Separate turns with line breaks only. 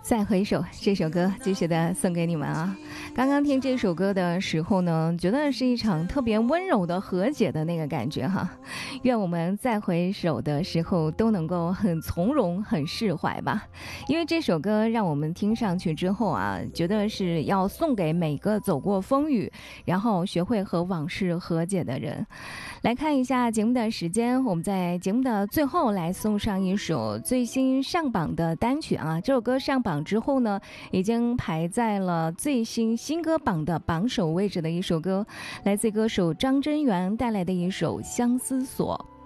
再回首这首歌继续的送给你们啊！刚刚听这首歌的时候呢，觉得是一场特别温柔的和解的那个感觉哈。愿我们再回首的时候都能够很从容、很释怀吧。因为这首歌让我们听上去之后啊，觉得是要送给每个走过风雨，然后学会和往事和解的人。来看一下节目的时间，我们在节目的最后来送上一首最新上榜的单曲啊！这首歌上榜之后呢，已经排在了最新新歌榜的榜首位置的一首歌，来自歌手张真源带来的一首《相思锁》。